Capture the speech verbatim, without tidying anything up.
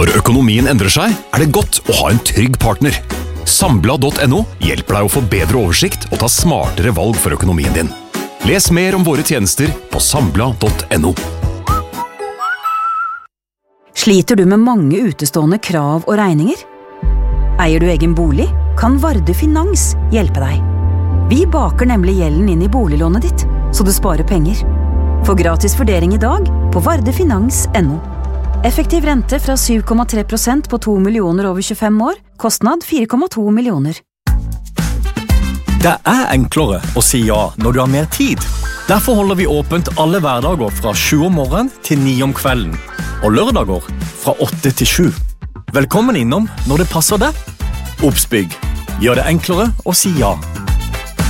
Når økonomien endrer seg, er det godt å ha en trygg partner. Sambla punktum no hjelper deg å få bedre oversikt og ta smartere valg for økonomien din. Les mer om våre tjenester på sambla punktum no. Sliter du med mange utestående krav og regninger? Eier du egen bolig? Kan Varde Finans hjelpe deg? Vi baker nemlig gjelden inn i boliglånet ditt, så du sparer penger. Få gratis vurdering i dag på vardefinans punktum no. Effektiv rente fra syv komma tre prosent på to millioner over tjuefem år, kostnad fire komma to millioner. Det er enklere å si ja når du har mer tid. Derfor holder vi åpent alle hverdager fra sju om morgenen til ni om kvelden, og lørdager fra åtte til sju. Velkommen innom når det passer deg. Obsbygg gjør det enklere å si ja.